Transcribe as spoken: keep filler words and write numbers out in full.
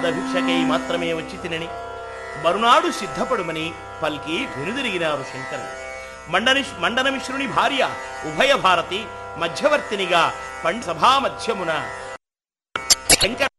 పాదభిక్షకై మాత్రమే వచ్చి తినని మరునాడు సిద్ధపడుమని పల్కి వెనుదిరిగినారు శంకరుడు. మండని మండనమిశ్రుని భార్య ఉభయ భారతి మధ్యవర్తినిగా పండ్ సభా మధ్యమున శంకర